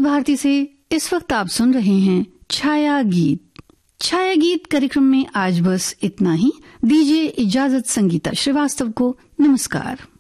भारती से इस वक्त आप सुन रहे हैं छाया गीत कार्यक्रम में आज बस इतना ही। दीजिए इजाजत संगीता श्रीवास्तव को। नमस्कार।